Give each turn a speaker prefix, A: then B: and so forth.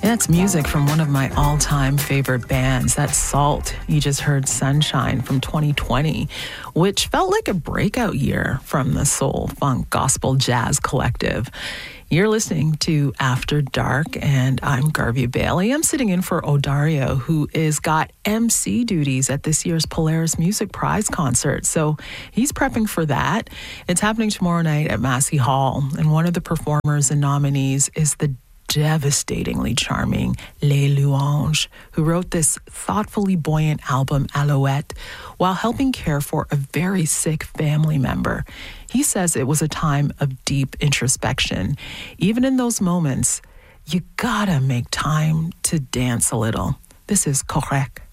A: That's music from one of my all-time favorite bands. That's Salt. You just heard Sunshine from 2020, which felt like a breakout year from the soul, funk, gospel, jazz collective. You're listening to After Dark, and I'm Garvey Bailey. I'm sitting in for Odario, who is got MC duties at this year's Polaris Music Prize concert. So he's prepping for that. It's happening tomorrow night at Massey Hall, and one of the performers and nominees is the devastatingly charming Les Louanges, who wrote this thoughtfully buoyant album, Alouette, while helping care for a very sick family member. He says it was a time of deep introspection. Even in those moments, you gotta make time to dance a little. This is Correct.